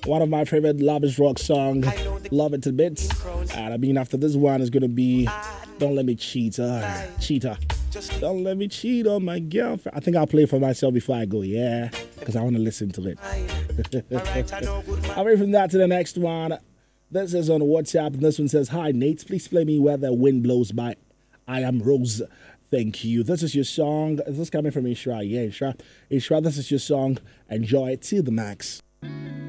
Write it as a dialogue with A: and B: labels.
A: One of my favorite Love is Rock song, Love It to Bits. And I mean, after this one is going to be Don't Let Me Cheat, Cheater. Don't let me cheat on my girlfriend. I think I'll play it for myself before I go, yeah, because I want to listen to it. Away from that to the next one. This is on WhatsApp, and this one says, "Hi, Nate, please play me Where the Wind Blows by I Am Rose. Thank you. This is your song. This is coming from Ishra. Yeah, Ishra, this is your song. Enjoy it to the max."